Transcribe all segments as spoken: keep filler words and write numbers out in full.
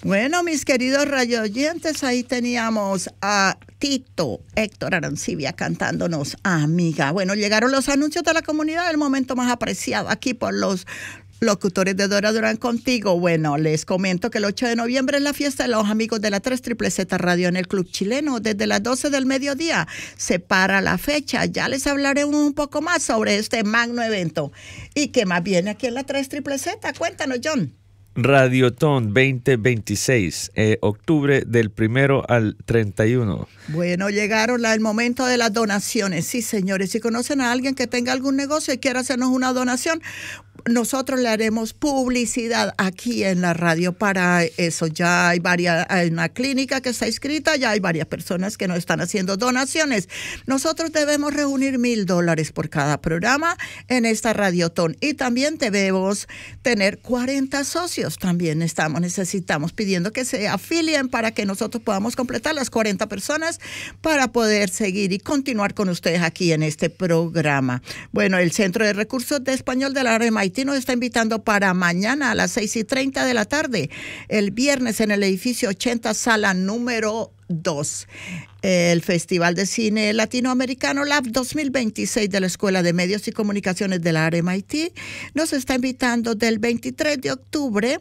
Bueno, mis queridos radioyentes, ahí teníamos a Tito Héctor Arancibia cantándonos Amiga. Bueno, llegaron los anuncios de la comunidad, el momento más apreciado aquí por los locutores de Dora Durán Contigo. Bueno, les comento que el ocho de noviembre es la fiesta de los amigos de la tres Z Z Radio en el Club Chileno. Desde las doce del mediodía se para la fecha. Ya les hablaré un poco más sobre este magno evento. ¿Y qué más viene aquí en la tres Z Z? Cuéntanos, John. Radiotón veinte veintiséis, eh, octubre del primero al treinta y uno. Bueno, llegaron la, el momento de las donaciones. Sí, señores, si conocen a alguien que tenga algún negocio y quiera hacernos una donación, nosotros le haremos publicidad aquí en la radio para eso. Ya hay varias, hay una clínica que está inscrita, ya hay varias personas que nos están haciendo donaciones. Nosotros debemos reunir mil dólares por cada programa en esta Radiotón y también debemos tener cuarenta socios. También estamos, necesitamos pidiendo que se afilien para que nosotros podamos completar las cuarenta personas para poder seguir y continuar con ustedes aquí en este programa. Bueno, el Centro de Recursos de Español de la M I T nos está invitando para mañana a las seis y treinta de la tarde, el viernes en el edificio ochenta, sala número dos. El Festival de Cine Latinoamericano Lab dos mil veintiséis de la Escuela de Medios y Comunicaciones de la M I T nos está invitando del veintitrés de octubre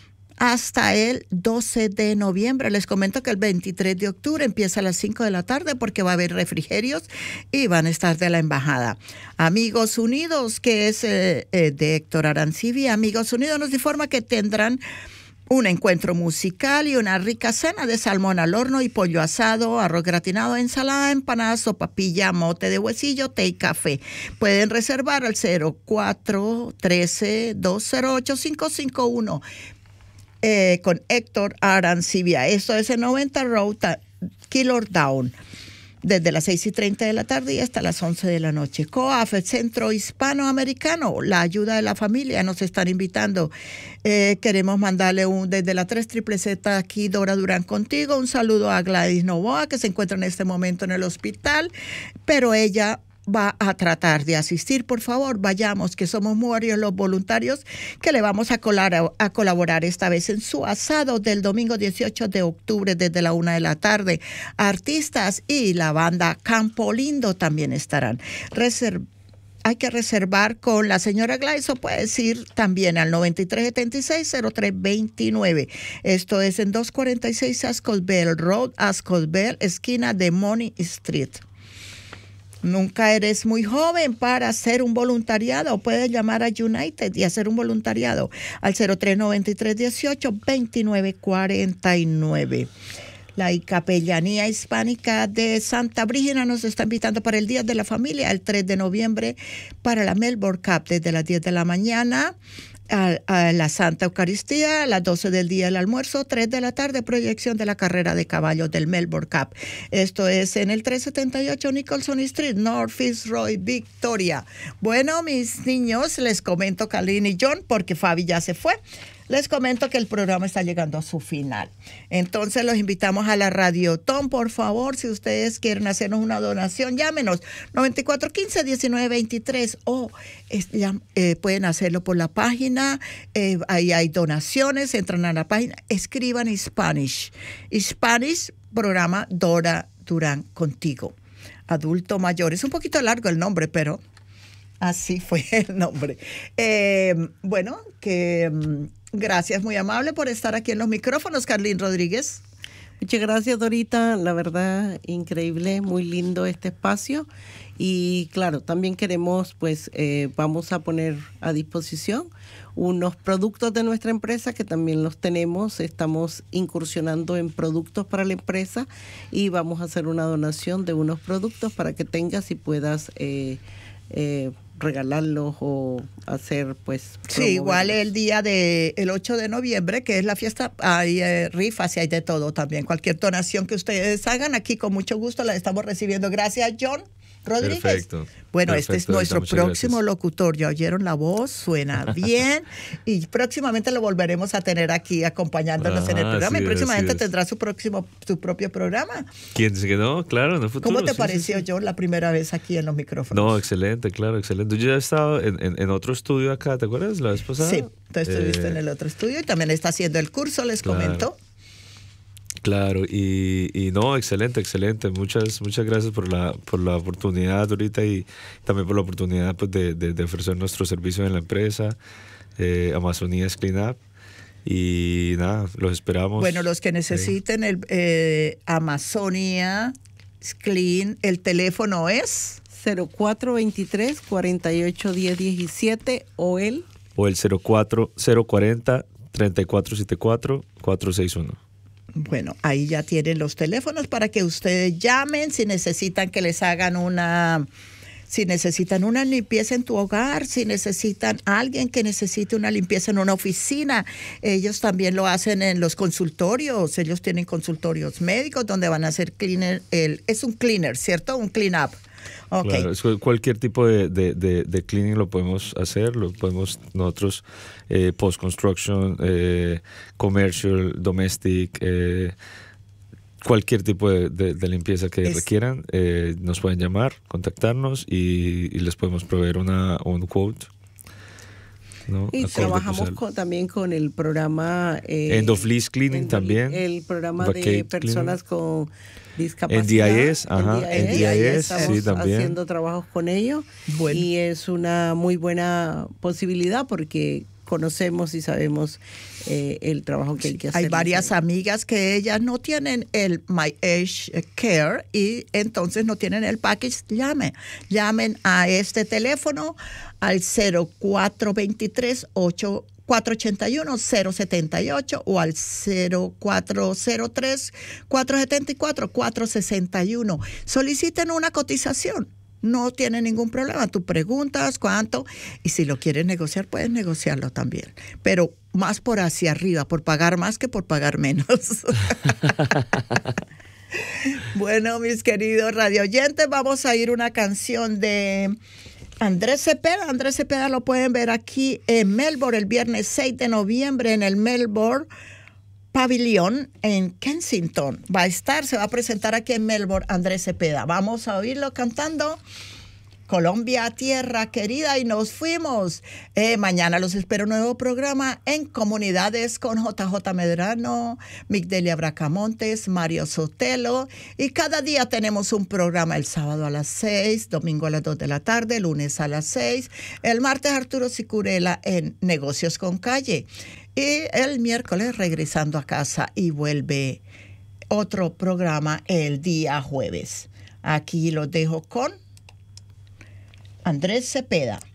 hasta el doce de noviembre. Les comento que el veintitrés de octubre empieza a las cinco de la tarde porque va a haber refrigerios y van a estar de la embajada. Amigos Unidos, que es eh, eh, de Héctor Arancibia, Amigos Unidos nos informa que tendrán un encuentro musical y una rica cena de salmón al horno y pollo asado, arroz gratinado, ensalada, empanadas, sopapilla, mote de huesillo, té y café. Pueden reservar al cero cuatro uno tres, dos cero ocho, cinco cinco uno. Eh, con Héctor Arancibia. Esto es en noventa Road, Killer Down, desde las seis y treinta de la tarde y hasta las once de la noche. C O A F, Centro Hispanoamericano, la ayuda de la familia, nos están invitando. Eh, queremos mandarle un desde la tres Z Z aquí, Dora Durán Contigo, un saludo a Gladys Novoa, que se encuentra en este momento en el hospital, pero ella va a tratar de asistir. Por favor, vayamos, que somos varios los voluntarios que le vamos a, colar, a, a colaborar esta vez en su asado del domingo dieciocho de octubre desde la una de la tarde. Artistas y la banda Campo Lindo también estarán. Reserv Hay que reservar con la señora Gladys o puedes ir también al noventa y tres setenta y seis, cero tres veintinueve. Esto es en doscientos cuarenta y seis Ascot Bell Road, Ascot Bell, esquina de Money Street. Nunca eres muy joven para hacer un voluntariado. Puedes llamar a United y hacer un voluntariado al cero tres noventa y tres dieciocho veintinueve cuarenta y nueve. La Capellanía Hispánica de Santa Brígida nos está invitando para el Día de la Familia, el tres de noviembre, para la Melbourne Cup, desde las diez de la mañana. A, a la Santa Eucaristía, a las doce del día el almuerzo, tres de la tarde, proyección de la carrera de caballos del Melbourne Cup. Esto es en el trescientos setenta y ocho Nicholson Street, North Fitzroy, Victoria. Bueno, mis niños, les comento, Carlín y John, porque Fabi ya se fue. Les comento que el programa está llegando a su final. Entonces los invitamos a la Radiotón. Por favor, si ustedes quieren hacernos una donación, llámenos noventa y cuatro quince, diecinueve veintitrés o es, ya, eh, pueden hacerlo por la página. Eh, ahí hay donaciones, entran a la página, escriban Spanish. Spanish, programa Dora Durán Contigo. Adulto mayor. Es un poquito largo el nombre, pero así fue el nombre. Eh, bueno, que gracias, muy amable por estar aquí en los micrófonos, Carlín Rodríguez. Muchas gracias, Dorita. La verdad, increíble, muy lindo este espacio. Y claro, también queremos, pues, eh, vamos a poner a disposición unos productos de nuestra empresa que también los tenemos. Estamos incursionando en productos para la empresa y vamos a hacer una donación de unos productos para que tengas y puedas eh, eh, regalarlos o hacer, pues, sí, igual el día de el ocho de noviembre, que es la fiesta, hay eh, rifas y hay de todo también. Cualquier donación que ustedes hagan aquí, con mucho gusto la estamos recibiendo. Gracias, John Rodríguez. Perfecto. Bueno, Perfecto, este es nuestro Muchas próximo gracias. locutor. Ya oyeron la voz, suena bien y próximamente lo volveremos a tener aquí acompañándonos Ah, en el programa así y es, próximamente así es. tendrá su próximo su propio programa. ¿Quién se quedó? Claro, en el futuro. ¿Cómo te sí, pareció, sí, sí. John, la primera vez aquí en los micrófonos? No, excelente, claro, excelente. Yo ya he estado en, en, en otro estudio acá, ¿te acuerdas? La vez pasada. Sí, tú estuviste Eh, en el otro estudio y también está haciendo el curso, les claro. comento. Claro, y, y no, excelente, excelente. Muchas, muchas gracias por la, por la oportunidad ahorita y también por la oportunidad pues, de, de, de ofrecer nuestro servicio en la empresa, eh, Amazonías Cleanup. Y nada, los esperamos. Bueno, los que necesiten el eh, Amazonia Clean, el teléfono es cero cuatro veintitrés, cuarenta y ocho, diez, diecisiete o el o el cero cuatro cero cuarenta, treinta y cuatro setenta y cuatro, cuatrocientos sesenta y uno. Bueno, ahí ya tienen los teléfonos para que ustedes llamen si necesitan que les hagan una, si necesitan una limpieza en tu hogar, si necesitan alguien que necesite una limpieza en una oficina. Ellos también lo hacen en los consultorios. Ellos tienen consultorios médicos donde van a hacer cleaner. El, es un cleaner, ¿cierto? Un clean up. Okay. Claro, cualquier tipo de, de, de, de cleaning lo podemos hacer, lo podemos nosotros, eh, post-construction, eh, commercial, domestic, eh, cualquier tipo de, de, de limpieza que es, requieran, eh, nos pueden llamar, contactarnos y, y les podemos proveer una, un quote. ¿No? Y Acorde trabajamos con, también con el programa eh, End of Lease Cleaning End también, el programa Vacate de personas cleaning. Con discapacidad. En D I S, ajá, en D I S, estamos sí, también. haciendo trabajos con ellos bueno. Y es una muy buena posibilidad porque conocemos y sabemos eh, el trabajo que hay que hacer. Hay varias amigas que ellas no tienen el My Age Care y entonces no tienen el package. Llamen, llamen a este teléfono al cero cuatro veintitrés, ocho cuatro ochenta y uno, cero setenta y ocho o al cero cuatro cero tres, cuatro setenta y cuatro, cuatro sesenta y uno. Soliciten una cotización. No tiene ningún problema. Tú preguntas cuánto y si lo quieres negociar, puedes negociarlo también. Pero más por hacia arriba, por pagar más que por pagar menos. Bueno, mis queridos radioyentes, vamos a ir una canción de Andrés Cepeda. Andrés Cepeda lo pueden ver aquí en Melbourne el viernes seis de noviembre en el Melbourne Pavilión en Kensington. Va a estar, se va a presentar aquí en Melbourne Andrés Cepeda. Vamos a oírlo cantando Colombia, tierra querida, y nos fuimos. Eh, mañana los espero nuevo programa en Comunidades con J J Medrano, Migdelia Bracamontes, Mario Sotelo, y cada día tenemos un programa el sábado a las seis, domingo a las dos de la tarde, lunes a las seis, el martes Arturo Sicurela en Negocios con Calle. Y el miércoles regresando a casa y vuelve otro programa el día jueves. Aquí los dejo con Andrés Cepeda.